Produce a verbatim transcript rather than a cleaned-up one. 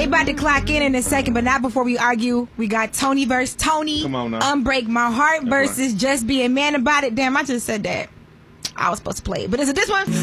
They about to clock in in a second, but not before we argue. We got Tony versus Tony. Come on now. Unbreak My Heart That's versus right. Just Be a Man About It. Damn, I just said that. I was supposed to play it. But is it this one?